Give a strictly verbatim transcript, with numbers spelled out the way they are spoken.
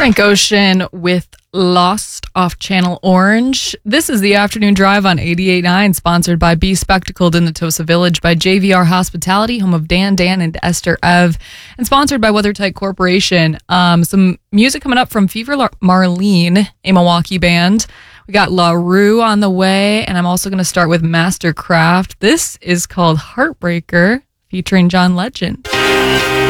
Frank Ocean with Lost off Channel Orange. This is the afternoon drive on eighty-eight point nine, sponsored by Be Spectacled in the Tosa Village, by J V R Hospitality, home of Dan, Dan, and Esther Ev, and sponsored by WeatherTight Corporation. Um, some music coming up from Fever Marlene, a Milwaukee band. We got La Rue on the way, and I'm also going to start with Mastercraft. This is called Heartbreaker, featuring John Legend.